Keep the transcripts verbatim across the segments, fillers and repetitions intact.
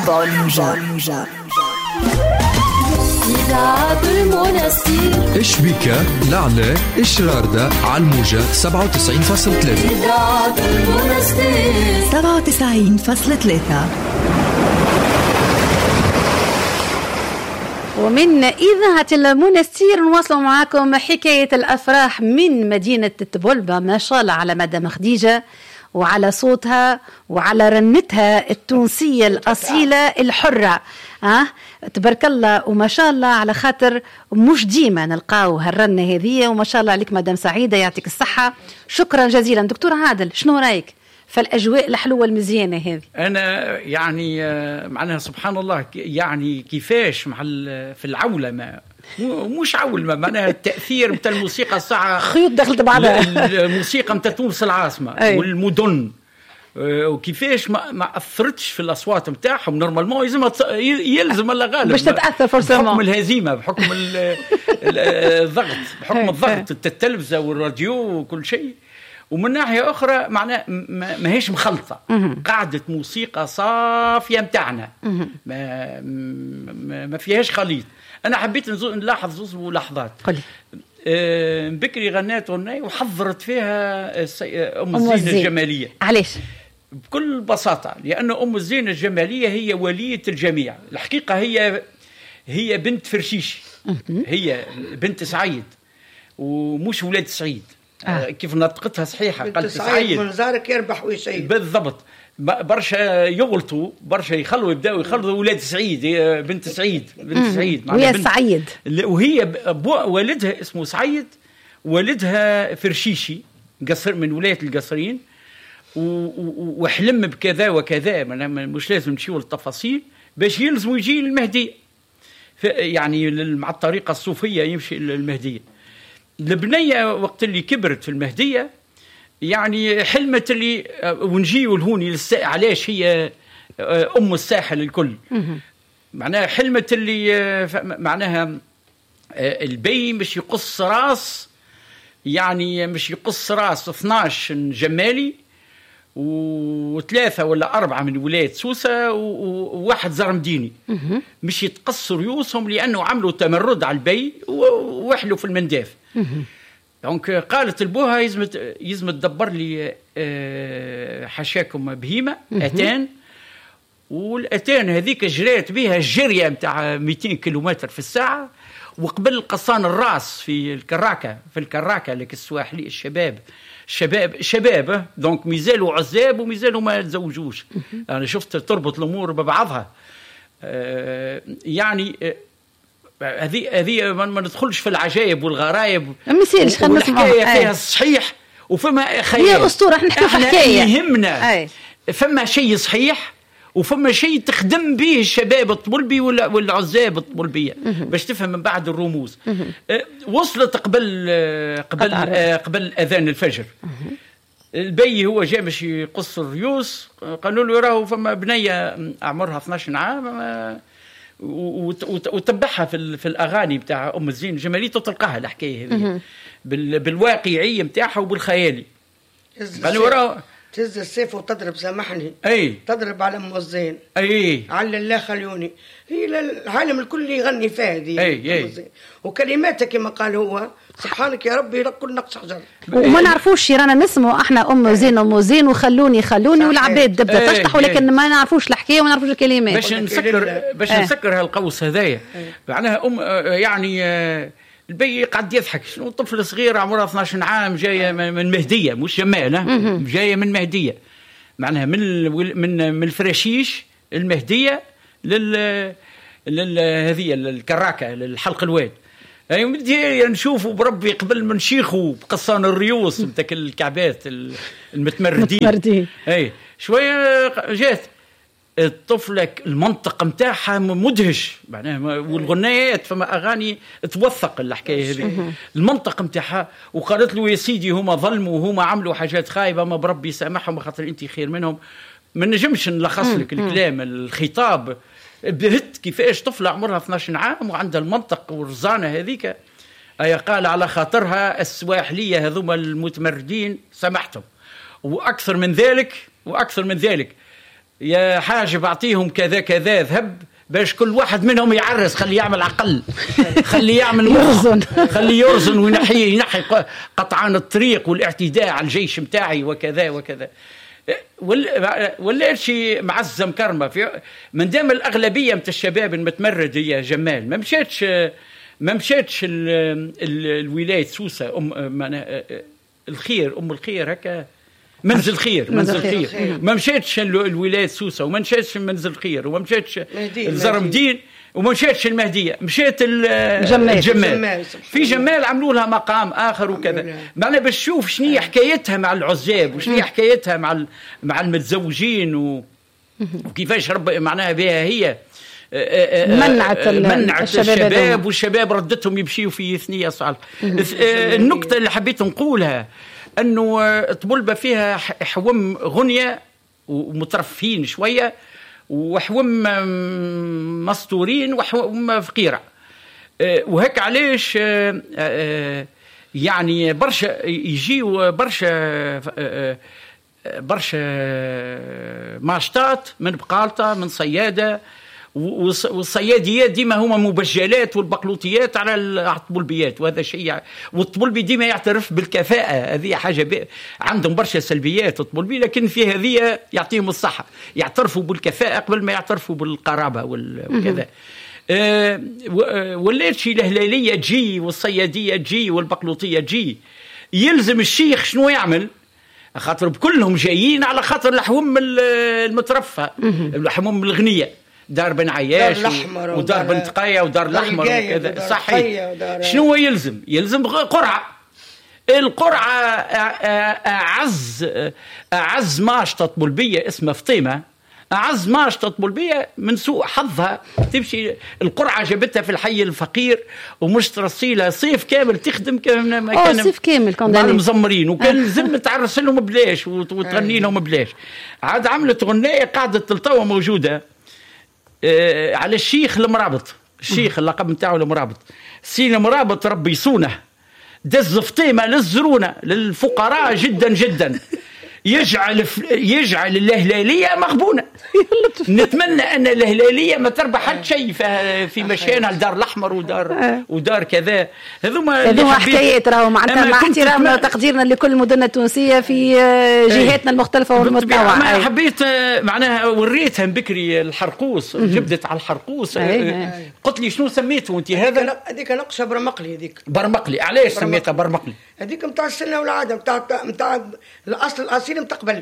بالموجة. إذاعة المنستير إيش بك لعلة إيش راردة على الموجة سبعة وتسعين فاصلة ثلاثة. إذاعة المنستير سبعة وتسعين فاصلة ثلاثة. ومن إذاعة المنستير نواصل معكم حكاية الأفراح من مدينة تبولبا. ما شاء الله على مدام خديجة وعلى صوتها وعلى رنتها التونسية الأصيلة الحرة. أه؟ تبارك الله وما شاء الله، على خاطر مش ديما نلقاو هالرنة هذه. وما شاء الله عليك مدام سعيدة، يعطيك الصحة. شكرا جزيلا. دكتور عادل، شنو رأيك فالأجواء الحلوة المزيانة هذه؟ أنا يعني معناها سبحان الله، يعني كيفاش مع في العولمة، مش عولمة، معناها التأثير متاع الموسيقى الساعة خيوط دخلت بعضها. الموسيقى متاع تونس العاصمة والمدن، وكيفاش ما ما أثرتش في الأصوات متاعهم. نورمالمون يلزم يلزم الله غالب باش تتأثر فرصة بحكم الهزيمة، بحكم الضغط، بحكم الضغط التلفزة والراديو وكل شيء. ومن ناحية أخرى معناه ما هيش مخلطة، قاعدة موسيقى صافية متاعنا، ما, ما فيهاش خليط. أنا حبيت نلاحظ زوز ملاحظات. أه بكري غنات غناية وحضرت فيها أم الزينة الجمالية. علاش؟ بكل بساطة لأن أم الزينة الجمالية هي ولية الجميع. الحقيقة هي هي بنت فرشيش، هي بنت سعيد ومش ولاد سعيد. آه. كيف نطقتها صحيحة، قالت سعيد من زارك يربح ويسيد. بالضبط. برشا يغلطوا، برشا يخلوا يبداوا يخلطوا ولاد سعيد، بنت سعيد، بنت سعيد وهي سعيد، وهي والدها اسمه سعيد، والدها فرشيشي قصر من ولاية القصرين، وحلم بكذا وكذا. مش لازم نمشيوا للتفاصيل باش يلزموا يجي المهدي، يعني مع الطريقة الصوفية يمشي المهدية. البنية وقت اللي كبرت في المهدية يعني حلمت اللي ونجيوا لهوني للسا... علاش هي أم الساحل الكل. معناها حلمت اللي معناها البي مش يقص راس، يعني مش يقص راس اثناش جمالي وثلاثة ولا أربعة من ولاية سوسة وواحد زرمديني، مش يتقصوا ريوسهم لأنه عملوا تمرد على البي ووحلوا في المنداف. دونك قالت البوها يزم يزم تدبر لي حشاكم بهيمة أتان، والأتان هذيك جريت بها جرية متاع مئتين كيلومتر في الساعة، وقبل قصان الراس في الكراكة في الكراكة لك السواحلي الشباب شباب شباب دونك ميزالوا عزاب وميزالوا ما تزوجوش. أنا شفت تربط الأمور ببعضها. آه يعني هذه آه هذه ما ندخلش في العجائب والغرايب، والحكاية فيها الصحيح وفما خيال. هي أسطورة، احنا نحكي في حكاية يهمنا. أي. فما شيء صحيح وفما شيء تخدم به الشباب الطبلبي والعزاب الطبلبية باش تفهم من بعد الرموز. أه وصلت قبل أه قبل أه قبل أذان الفجر. البي هو جاء باش يقص الريوس، قالوا له راهو فما بنية أعمرها اثناش عام أه وتبعها في, في الأغاني بتاع أم الزين الجمالية تلقاها الحكاية هذه بالواقعية بتاعها وبالخيالي. قالوا راهو تهز السيف وتضرب سامحني، اي تضرب على ام الزين، اي على الله خلوني. هي العالم الكل يغني فيها هذه، اي اي وكلماتها كما قال هو سبحانك يا ربي كل نقص حجر. وما نعرفوش رانا نسمعوا احنا ام زين ام زين وخلوني خلوني والعباد دبده تشطح، ولكن ما نعرفوش الحكايه وما نعرفوش الكلمات. باش نسكر باش نسكر هالقوس هذايا معناها ام يعني البي قاعد يضحك. شنو طفل صغير عمره اثناش عام جايه من مهديه، مش جمال، جايه من مهديه، معناها من من من الفراشيش المهديه لل لل هذه الكراكه للحلق الواد. اي مدي نشوفوا بربي قبل من شيخو بقصان الريوس نتاع الكعبات المتمردين. اي شويه جات الطفلة المنطق متاعها مدهش معناها، والغنايات فما أغاني توثق الحكاية هذه المنطق متاعها. وقالت له يا سيدي هما ظلموا وهما عملوا حاجات خايبة، ما بربي سامحهم خاطر أنت خير منهم. ما نجمش نلخص لك الكلام الخطاب بهت كيفاش طفلة عمرها اثناش عام وعندها المنطق والرزانة هذيك. أي قال على خاطرها السواحلية هذوما المتمردين سامحتهم، وأكثر من ذلك وأكثر من ذلك يا حاج بعطيهم كذا كذا ذهب باش كل واحد منهم يعرس، خلي يعمل عقل، خلي يعمل يرزن، خلي يرزن وينحي ينحي قطعان الطريق والاعتداء على الجيش متاعي وكذا وكذا. ولا شيء معزه مكرمه في من دام الاغلبيه من الشباب المتمرد هي جمال ما مشاتش ما مشاتش الولايه سوسه ام الخير ام الخير هكا منزل خير منزل خير, خير. ما مشاتش الولايه سوسه وما مشاتش منزل خير وما مشاتش الزرمدين وما مشاتش المهديه، مشات الجمال, الجمال. في جمال عملوا لها مقام اخر وكذا. معنا باش نشوف شنو هي حكايتها مع العزاب وشنو هي حكايتها مع مع المتزوجين و... وكيفاش رب معناها بها هي منعت منعت الشباب, الشباب والشباب ردتهم يمشيوا في ثنيه صالح. النقطه اللي حبيت نقولها انه طبلبه فيها حوم غنيه ومترفين شويه وحوم مستورين وحوم فقيره، وهيك علاش يعني برشا يجيوا برشا برشا ماشطات من بقالطه من صياده، والصياديات ديما هما مبجلات والبقلوطيات على الطبلبيات، وهذا شيء. والطبلبي ديما يعترف بالكفاءة، هذه حاجة ب... عندهم برشا سلبيات الطبلبي، لكن في هذه يعطيهم الصحة، يعترفوا بالكفاءة قبل ما يعترفوا بالقرابة وكذا. أه ولات شي الهلالية تجي والصيادية تجي والبقلوطية تجي، يلزم الشيخ شنو يعمل؟ خاطر بكلهم جايين على خاطر الحوم المترفة، الحوم الغنية، دار بن عياش ودار بن تقية ودار الأحمر وكذا. صحيح. شنو يلزم؟ يلزم قرعة. القرعة أعز أعز ماشطة طبلبية اسمها فطيمة، أعز ماشطة طبلبية من سوء حظها تمشي القرعة جابتها في الحي الفقير ومش ترصيلها صيف كامل تخدم كما كان صيف كامل مع المزمرين، وكان لازم تعرس لهم بلاش وتغني لهم بلاش. عاد عملت غناية قاعدة تلتوى موجودة آه على الشيخ المرابط، الشيخ اللقب نتاعو المرابط، سين المرابط ربي يصونه، دز فطيمه للزرونه للفقراء جدا جدا، يجعل يجعل الهلاليه مغبونه. نتمنى ان الهلاليه ما تربح حتى شيء في مشينا لدار الاحمر ودار ودار كذا. هذوما هذوما حكايات راهو معناتها مع احترامنا وتقديرنا لكل المدن التونسيه في جهاتنا المختلفه والمتنوعه. ما حبيت معناها وريتها بكري الحرقوس، جبدت على الحرقوس، قلت لي شنو سميته انت هذا؟ هذيك نقشه برمقلي. هذيك برمقلي. علاش سميتها برمقلي؟ هذيك نتاع السنه والعاده نتاع نتاع الاصل الاصيل متقبل.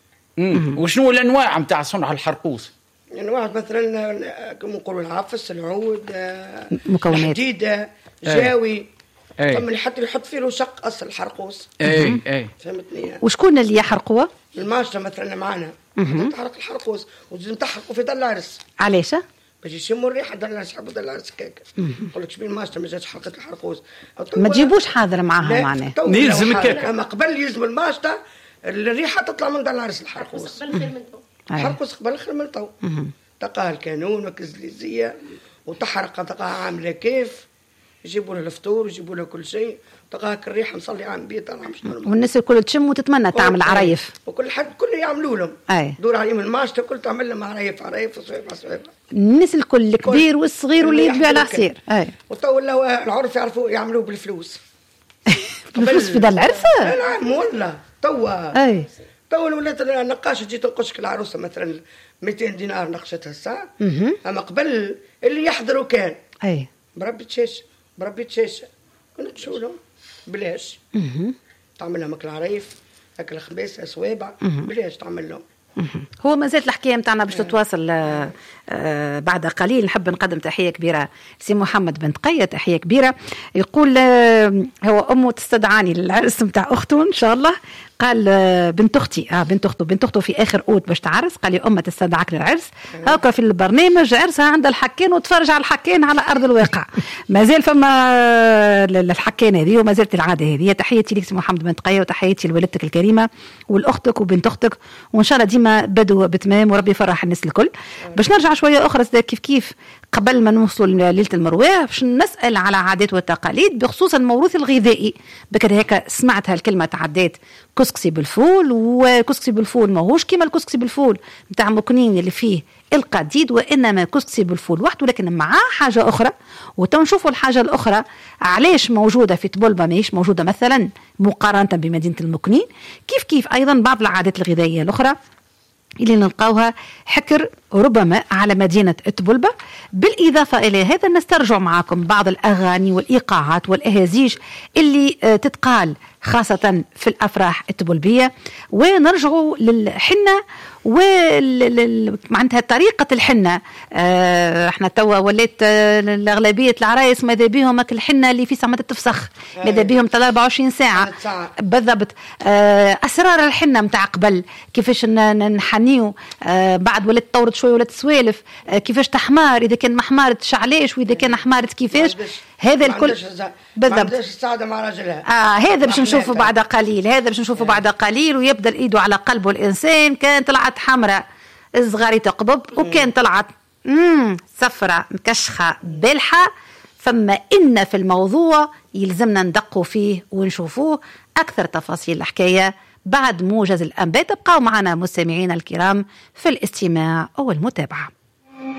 امم وشنو الانواع نتاع صنع الحرقوس؟ انواع مثلا كما نقولوا العفس، العود، مكونات جديده، جاوي، ثم حتى يحط فيه له شق اصل الحرقوس. اي اي فهمتني. وشكون اللي يحرقوه؟ الماشطه مثلا معنا تحرق الحرقوس ولازم تحرقوا في دار العرس. علاش؟ باش يشموا الريحه دار العرس، يحبوا دار العرس كيك. يقول لك شبين الماشطه ما جاتش حرقت الحرقوس، ما تجيبوش حاضر معاها معناه يلزم الكيك. اما قبل يلزم الماشطه الريحه تطلع من دار العرس الحرقوس. الحرقوس قبل خير من تو تلقاها الكانون وكزليزيه وتحرق، تلقاها عامله كيف، يجيبوا لها الفطور يجيبوا لها كل شيء، تلقاها الريحه مصلي عام بيت والناس الكل تشم وتتمنى تعمل عرايف، وكل حد كل يعملوا لهم. أي. دور عليهم الماشطه كل تعمل لهم عرايف عرايف وصويبه صويبه. الناس الكل الكبير والصغير واللي يبيع العصير. اي. وتو ولاو العرف يعرفوا يعملوه بالفلوس. بالفلوس في دار العرس؟ نعم والله توا. اي. تو ولات النقاشه تجي تنقشك العروسه مثلا مئتين دينار نقشتها الساعه. اما قبل اللي يحضروا كان اي بربي شاشه بربي شاشه ونقشوا لهم بلاش. تعمل لهم اكل عريف اكل خبيث اسوابع بلاش تعمل لهم. هو ما زالت الحكايه نتاعنا باش تتواصل آه آه بعد قليل. نحب نقدم تحيه كبيره سي محمد بن تقيه، تحيه كبيره. يقول آه هو امه تستدعاني للعرس نتاع اخته ان شاء الله. قال آه بنت اختي اه بنت اخته بنت اخته في اخر اوت باش تعرس، قال لي امه تستدعك للعرس. هاكا في البرنامج عرسها عند الحكين وتفرج على الحكين على ارض الواقع. ما زال فما الحكين هذه وما زالت العاده هذه. تحياتي لك سي محمد بن تقيه وتحياتي لولدتك الكريمه ولاختك وبنت اختك، وان شاء الله ديما بدو بتمام وربي يفرح الناس الكل. باش نرجع شويه اخرى كيف كيف قبل ما نوصل ليله المروه باش نسال على عادات والتقاليد بخصوص الموروث الغذائي. بكره هيك سمعت هالكلمه تعدات كسكسي بالفول. وكسكسي بالفول ماهوش كيما الكسكسي بالفول نتاع مكنين اللي فيه القديد، وإنما كسكسي بالفول وحده لكن معاه حاجة أخرى. وتنشوفوا الحاجة الأخرى علاش موجودة في طبلبة ماهيش موجودة مثلا مقارنة بمدينة المكنين. كيف كيف أيضا بعض العادات الغذائية الأخرى اللي نلقاوها حكر ربما على مدينة طبلبة. بالإضافة إلى هذا نسترجع معكم بعض الأغاني والإيقاعات والأهازيج اللي تتقال خاصة في الأفراح الطبلبية، ونرجعوا للحنة ومعناتها طريقة الحنة. اه احنا توا وليت الأغلبية العرايس ماذا بيهم الحنة اللي في ساعة تفسخ، ماذا بيهم أربعة وعشرين ساعة بالضبط. اه أسرار الحنة متاع قبل كيفاش نحنيو، اه بعد ولات طورت شوي ولات سوالف، اه كيفاش تحمار، إذا كان محمارة شعليش وإذا كان حمارة كيفاش. هذا الكل بالضبط السعادة مع رجلها. آه هذا باش نشوفه بعد قليل، هذا باش نشوفه بعد قليل. ويبدأ الإيد على قلبه الإنسان. كان طلعت حمراء الصغاري تقبض، وكان طلعت مم صفرة مكشخة بالحة. فما إن في الموضوع يلزمنا ندقوا فيه ونشوفوه أكثر تفاصيل الحكاية بعد موجز الأنباء. تبقوا معنا مستمعينا الكرام في الاستماع والمتابعة.